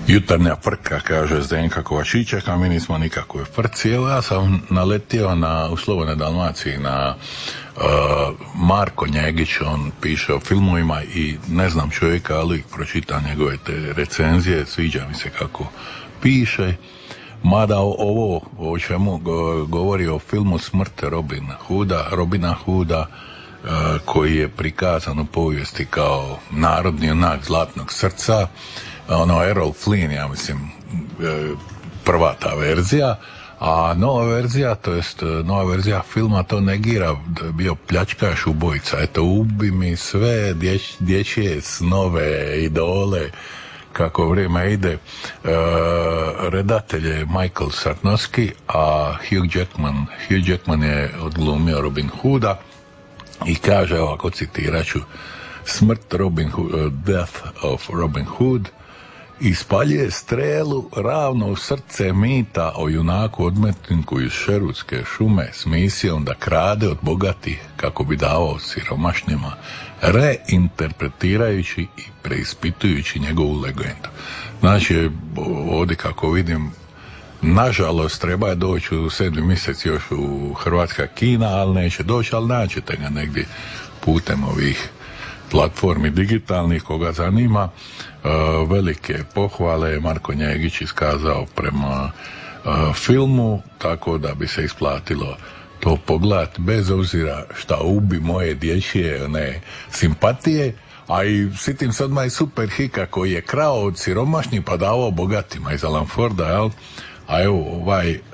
Jutarnja frka, kaže Zdenka Kovačićek, a mi nismo nikakve frci. Evo, ja sam naletio u Slobodnoj Dalmaciji na Marko Njegić, on piše o filmovima i ne znam čovjeka, ali pročitam njegove te recenzije, sviđa mi se kako piše. Mada ovo o čemu govori o filmu Smrt Robina Hooda, koji je prikazan u povijesti kao narodni junak Zlatnog srca, Errol Flynn, ja mislim, prva ta verzija, a nova verzija filma to negira da je bio pljačkaš ubojica. Eto, ubi mi sve dječje snove, idole, kako vrijeme ide. Redatelj je Michael Sarnowski, a Hugh Jackman je odglumio Robin Hooda i kaže, ovako citirat ću: Smrt Death of Robin Hood ispaljuje strelu ravno u srce mita o junaku odmetniku iz Šerutske šume s misijom da krade od bogatih kako bi davao siromašnima, reinterpretirajući i preispitujući njegovu legendu. Znači, ovdje kako vidim, nažalost treba je doći u 7. mjesec još u hrvatska kina, ali neće doći, ali naćete ga negdje putem ovih platformi digitalnih, koga zanima. Velike pohvale Marko Njegić iskazao prema filmu, tako da bi se isplatilo to pogledati, bez obzira šta ubi moje dječje simpatije. A i sitim se odmah i Super Hika koji je krao od siromašnih pa davao bogatima iz Alan Forda, jel? A evo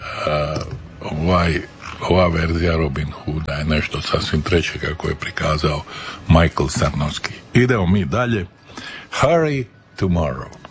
ova verzija Robin Hooda je nešto sasvim treće kako je prikazao Michael Sarnowski. Idemo mi dalje. Hurry tomorrow.